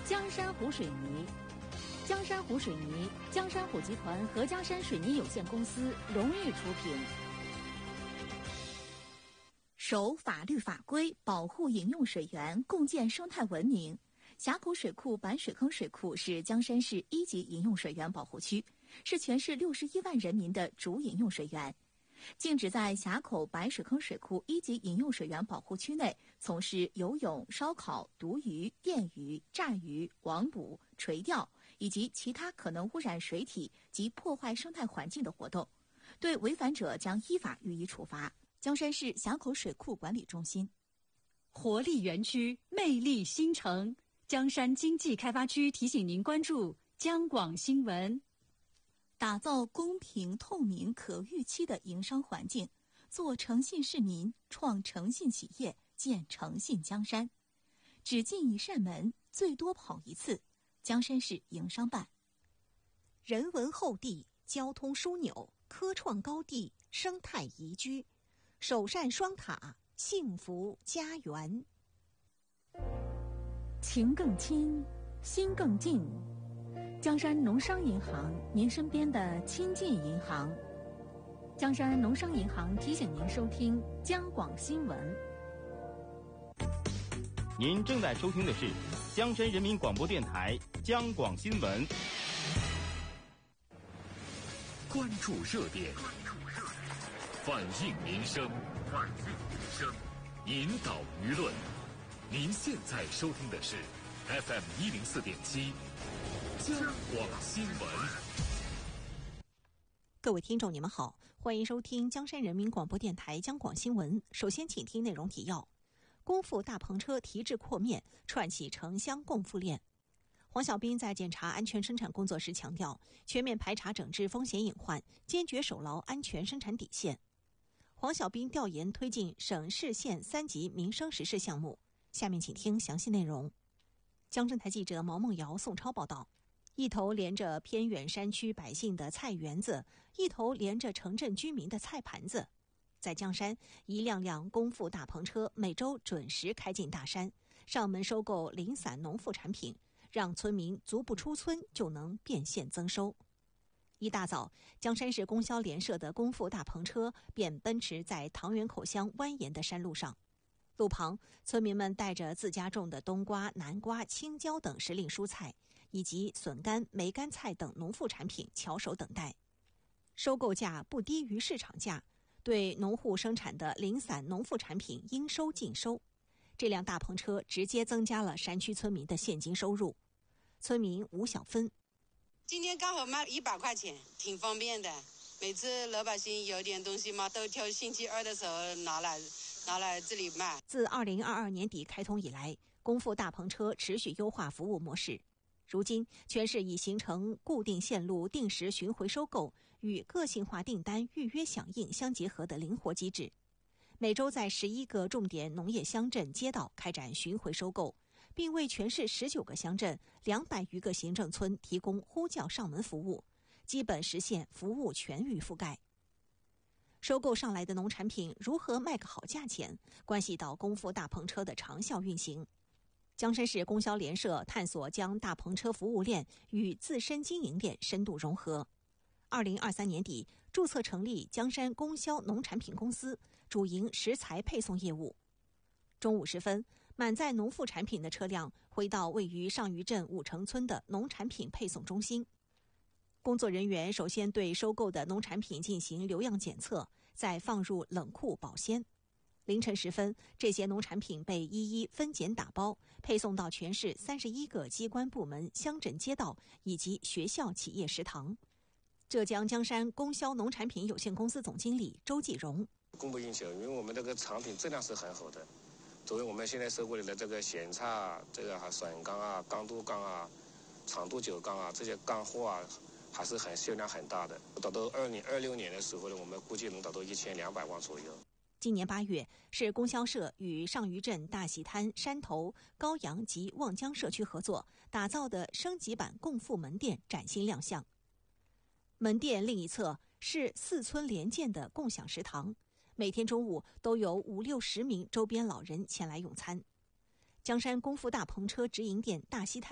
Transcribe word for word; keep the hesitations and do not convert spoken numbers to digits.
江山湖水泥，江山湖水泥，江山湖集团和江山水泥有限公司荣誉出品。守法律法规，保护饮用水源，共建生态文明。峡口水库板水坑水库是江山市一级饮用水源保护区，是全市六十一万人民的主饮用水源。禁止在峡口白水坑水库一级饮用水源保护区内从事游泳、烧烤、毒鱼、电鱼、炸鱼、网捕、垂钓以及其他可能污染水体及破坏生态环境的活动，对违反者将依法予以处罚。江山市峡口水库管理中心。 活力园区，魅力新城，江山经济开发区提醒您关注江广新闻。 打造公平、透明、可预期的营商环境，做诚信市民，创诚信企业，建诚信江山。只进一扇门，最多跑一次。江山市营商办。 人文厚地，交通枢纽，科创高地，生态宜居，首善双塔，幸福家园。 情更亲，心更近。江山农商银行，您身边的亲近银行。江山农商银行提醒您收听江广新闻。 您正在收听的是江山人民广播电台江广新闻。 关注热点，反映民生，反映民生，引导舆论。您现在收听的是 F M 一零四点七。江广新闻。 各位听众你们好，欢迎收听江山人民广播电台江广新闻。首先请听内容提要。功夫大篷车提质扩面，串起城乡供复链。黄小斌在检查安全生产工作时强调，全面排查整治风险隐患，坚决守牢安全生产底线。黄小斌调研推进省市县三级民生实事项目。下面请听详细内容。江镇台记者毛梦瑶、宋超报道。一头连着偏远山区百姓的菜园子，一头连着城镇居民的菜盘子。在江山，一辆辆功夫大篷车每周准时开进大山，上门收购零散农副产品，让村民足不出村就能变现增收。一大早，江山市供销联社的功夫大篷车便奔驰在塘源口乡蜿蜒的山路上。路旁，村民们带着自家种的冬瓜、南瓜、青椒等时令蔬菜，以及笋干、梅干菜等农副产品翘首等待。收购价不低于市场价，对农户生产的零散农副产品应收尽收。这辆大篷车直接增加了山区村民的现金收入。村民吴小芬： 今天刚好卖一百块钱，挺方便的。每次老百姓有点东西嘛，都挑星期二的时候拿来拿来这里卖。 自二零二二年底开通以来，功夫大篷车持续优化服务模式。如今，全市已形成固定线路定时巡回收购与个性化订单预约响应相结合的灵活机制。每周在十一个重点农业乡镇街道开展巡回收购，并为全市十九个乡镇两百余个行政村提供呼叫上门服务，基本实现服务全域覆盖。收购上来的农产品如何卖个好价钱，关系到功夫大篷车的长效运行。江山市供销联社探索将大篷车服务链与自身经营链深度融合。二零二三年底，注册成立江山供销农产品公司，主营食材配送业务。中午时分，满载农副产品的车辆回到位于上虞镇五城村的农产品配送中心。工作人员首先对收购的农产品进行流样检测，再放入冷库保鲜。凌晨时分，这些农产品被一一分拣打包，配送到全市三十一个机关部门、乡镇街道以及学校企业食堂。浙江江山供销农产品有限公司总经理周继荣： 供不应求，因为我们这个产品质量是很好的。作为我们现在收购的这个咸菜啊，这个还笋干啊、刚度干啊、长度酒干啊，这些干货啊，还是很销量很大的。到到二零二六年的时候呢，我们估计能达到一千两百万左右。 今年八月，市供销社与上虞镇大喜滩、山头、高阳及望江社区合作，打造的升级版共富门店崭新亮相。门店另一侧是四村联建的共享食堂，每天中午都有五六十名周边老人前来用餐。江山功夫大篷车直营店大西滩